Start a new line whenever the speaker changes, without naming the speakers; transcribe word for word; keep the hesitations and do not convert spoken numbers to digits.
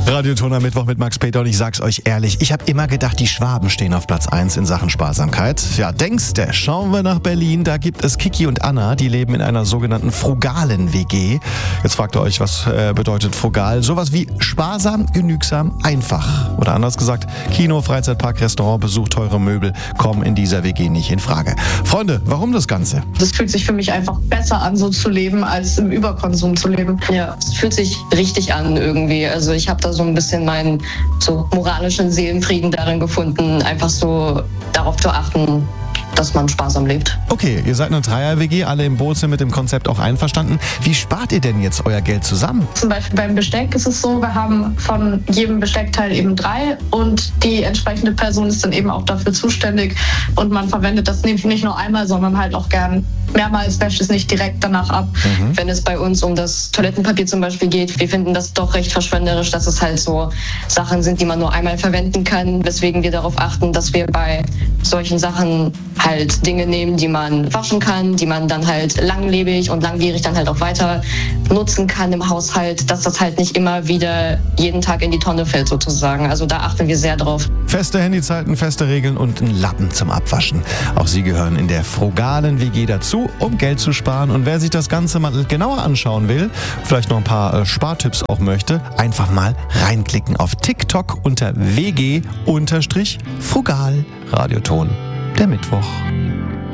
Radioton am Mittwoch mit Max Peter und ich sag's euch ehrlich, ich habe immer gedacht, die Schwaben stehen auf Platz eins in Sachen Sparsamkeit. Ja, denkst du, schauen wir nach Berlin, da gibt es Kiki und Anna, die leben in einer sogenannten frugalen W G. Jetzt fragt ihr euch, was äh, bedeutet frugal? Sowas wie sparsam, genügsam, einfach. Oder anders gesagt, Kino, Freizeitpark, Restaurant, Besuch, teure Möbel kommen in dieser W G nicht in Frage. Freunde, warum das Ganze?
Das fühlt sich für mich einfach besser an, so zu leben, als im Überkonsum zu leben.
Ja, es fühlt sich richtig an irgendwie. Also ich habe da so ein bisschen meinen so moralischen Seelenfrieden darin gefunden, einfach so darauf zu achten, dass man sparsam lebt.
Okay, ihr seid eine Dreier-W G, alle im Boot sind mit dem Konzept auch einverstanden. Wie spart ihr denn jetzt euer Geld zusammen?
Zum Beispiel beim Besteck ist es so, wir haben von jedem Besteckteil eben drei und die entsprechende Person ist dann eben auch dafür zuständig und man verwendet das nicht nur einmal, sondern halt auch gern mehrmals, wäscht es nicht direkt danach ab.
Mhm. Wenn es bei uns um das Toilettenpapier zum Beispiel geht, wir finden das doch recht verschwenderisch, dass es halt so Sachen sind, die man nur einmal verwenden kann, weswegen wir darauf achten, dass wir bei solchen Sachen halt Dinge nehmen, die man waschen kann, die man dann halt langlebig und langwierig dann halt auch weiter nutzen kann im Haushalt, dass das halt nicht immer wieder jeden Tag in die Tonne fällt sozusagen. Also da achten wir sehr drauf.
Feste Handyzeiten, feste Regeln und ein Lappen zum Abwaschen. Auch sie gehören in der frugalen W G dazu, um Geld zu sparen. Und wer sich das Ganze mal genauer anschauen will, vielleicht noch ein paar äh, Spartipps auch möchte, einfach mal reinklicken auf TikTok unter W G-frugal. Radioton, der Mittwoch.